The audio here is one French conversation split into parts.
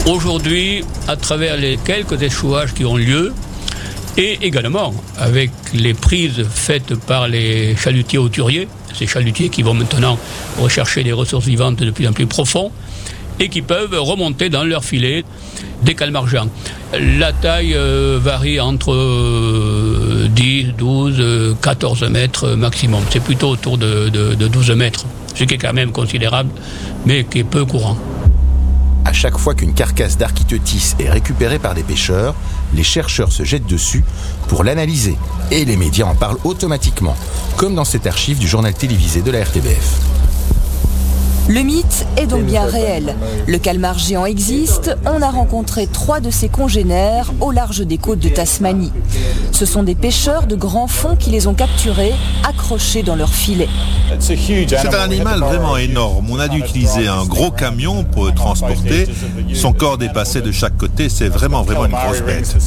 Aujourd'hui, à travers les quelques échouages qui ont lieu, et également avec les prises faites par les chalutiers hauturiers, ces chalutiers qui vont maintenant rechercher des ressources vivantes de plus en plus profondes et qui peuvent remonter dans leur filet des calmars géants. La taille varie entre 10, 12, 14 mètres maximum. C'est plutôt autour de 12 mètres, ce qui est quand même considérable, mais qui est peu courant. À chaque fois qu'une carcasse d'Architeuthis est récupérée par des pêcheurs, les chercheurs se jettent dessus pour l'analyser. Et les médias en parlent automatiquement, comme dans cette archive du journal télévisé de la RTBF. Le mythe est donc bien réel. Le calmar géant existe, on a rencontré 3 de ses congénères au large des côtes de Tasmanie. Ce sont des pêcheurs de grand fond qui les ont capturés, accrochés dans leur filet. C'est un animal vraiment énorme. On a dû utiliser un gros camion pour le transporter. Son corps dépassait de chaque côté. C'est vraiment une grosse bête.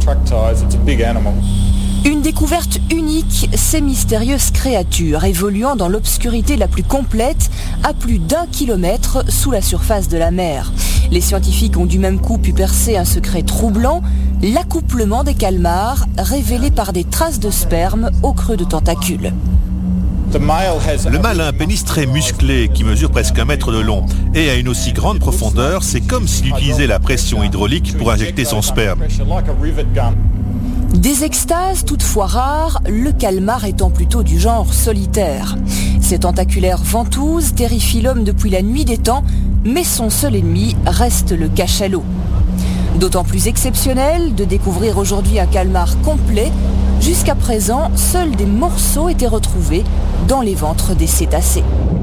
Une découverte unique, ces mystérieuses créatures évoluant dans l'obscurité la plus complète à plus d'1 kilomètre sous la surface de la mer. Les scientifiques ont du même coup pu percer un secret troublant, l'accouplement des calmars révélé par des traces de sperme au creux de tentacules. Le mâle a un pénis très musclé qui mesure presque 1 mètre de long et à une aussi grande profondeur, c'est comme s'il utilisait la pression hydraulique pour injecter son sperme. Des extases toutefois rares, le calmar étant plutôt du genre solitaire. Ses tentaculaires ventouses terrifient l'homme depuis la nuit des temps, mais son seul ennemi reste le cachalot. D'autant plus exceptionnel de découvrir aujourd'hui un calmar complet. Jusqu'à présent, seuls des morceaux étaient retrouvés dans les ventres des cétacés.